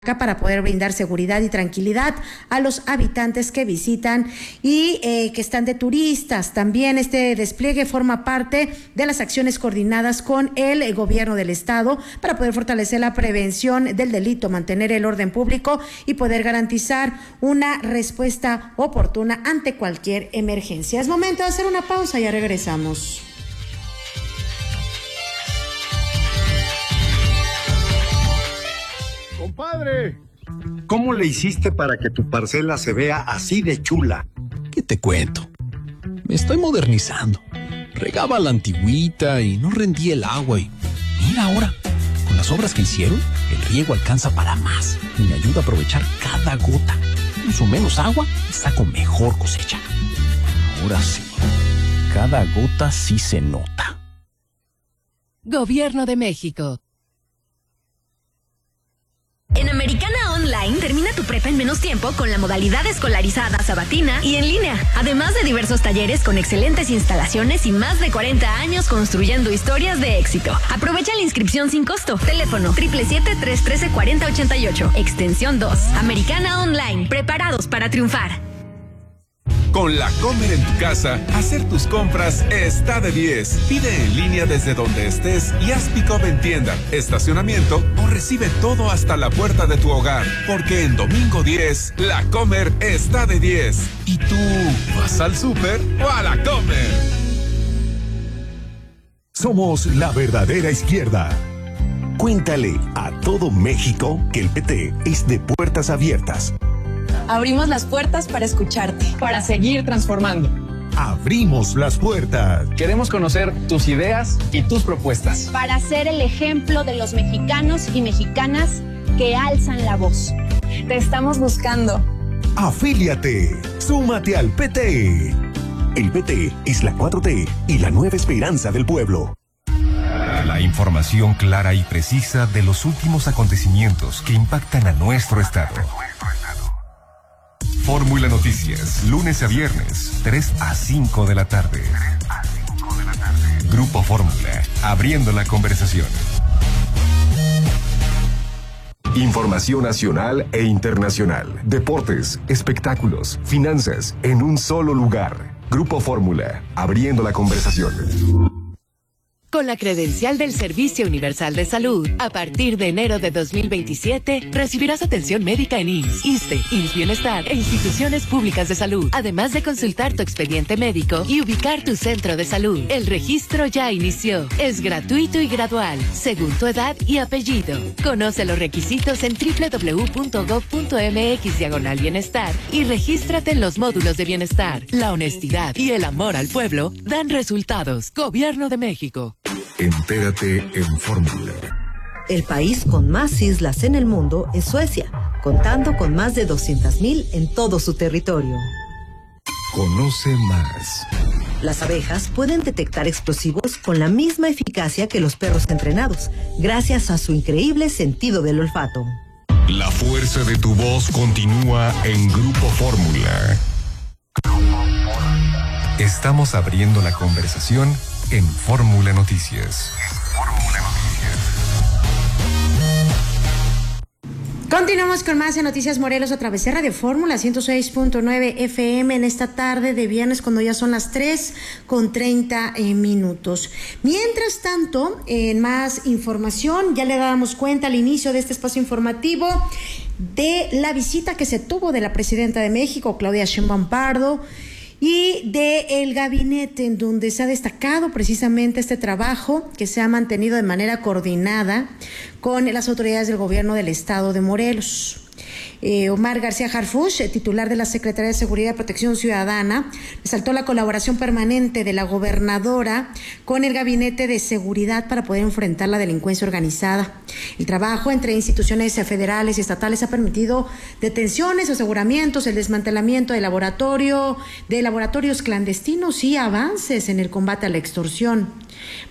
para poder brindar seguridad y tranquilidad a los habitantes que visitan y que están de turistas. También este despliegue forma parte de las acciones coordinadas con el gobierno del estado para poder fortalecer la prevención del delito, mantener el orden público y poder garantizar una respuesta oportuna ante cualquier emergencia. Es momento de hacer una pausa, ya regresamos. ¡Compadre! ¿Cómo le hiciste para que tu parcela se vea así de chula? ¿Qué te cuento? Me estoy modernizando. Regaba la antigüita y no rendía el agua y mira ahora, con las obras que hicieron, el riego alcanza para más y me ayuda a aprovechar cada gota. Uso menos agua y saco mejor cosecha. Ahora sí, cada gota sí se nota. Gobierno de México. En Americana Online termina tu prepa en menos tiempo con la modalidad escolarizada, sabatina y en línea. Además de diversos talleres con excelentes instalaciones y más de 40 años construyendo historias de éxito. Aprovecha la inscripción sin costo. Teléfono 777-313-4088. Extensión 2. Americana Online. Preparados para triunfar. Con La Comer en tu casa, hacer tus compras está de 10. Pide en línea desde donde estés y haz pick-up en tienda, estacionamiento o recibe todo hasta la puerta de tu hogar. Porque en Domingo 10, La Comer está de 10. ¿Y tú vas al súper o a La Comer? Somos la verdadera izquierda. Cuéntale a todo México que el PT es de puertas abiertas. Abrimos las puertas para escucharte, para seguir transformando. Abrimos las puertas. Queremos conocer tus ideas y tus propuestas. Para ser el ejemplo de los mexicanos y mexicanas que alzan la voz. Te estamos buscando. Afíliate. Súmate al PT. El PT es la 4T y la nueva esperanza del pueblo. La información clara y precisa de los últimos acontecimientos que impactan a nuestro estado. Fórmula Noticias, lunes a viernes, 3 a 5 de la tarde. Grupo Fórmula, abriendo la conversación. Información nacional e internacional, deportes, espectáculos, finanzas, en un solo lugar. Grupo Fórmula, abriendo la conversación. Con la credencial del Servicio Universal de Salud, a partir de enero de 2027, recibirás atención médica en IMSS, ISSSTE, IMSS Bienestar e instituciones públicas de salud, además de consultar tu expediente médico y ubicar tu centro de salud. El registro ya inició. Es gratuito y gradual, según tu edad y apellido. Conoce los requisitos en www.gov.mx/bienestar y regístrate en los módulos de bienestar. La honestidad y el amor al pueblo dan resultados. Gobierno de México. Entérate en Fórmula. El país con más islas en el mundo es Suecia, contando con más de 200,000 en todo su territorio. Conoce más. Las abejas pueden detectar explosivos con la misma eficacia que los perros entrenados, gracias a su increíble sentido del olfato. La fuerza de tu voz continúa en Grupo Fórmula. Estamos abriendo la conversación en Fórmula Noticias. Continuamos con más de Noticias Morelos a través de Radio Fórmula 106.9 FM en esta tarde de viernes cuando ya son las 3:30 minutos. Mientras tanto, en más información, ya le dábamos cuenta al inicio de este espacio informativo de la visita que se tuvo de la presidenta de México, Claudia Sheinbaum Pardo, y del gabinete en donde se ha destacado precisamente este trabajo que se ha mantenido de manera coordinada con las autoridades del gobierno del estado de Morelos. Omar García Harfuch, titular de la Secretaría de Seguridad y Protección Ciudadana, resaltó la colaboración permanente de la gobernadora con el Gabinete de Seguridad para poder enfrentar la delincuencia organizada. El trabajo entre instituciones federales y estatales ha permitido detenciones, aseguramientos, el desmantelamiento de laboratorios clandestinos y avances en el combate a la extorsión.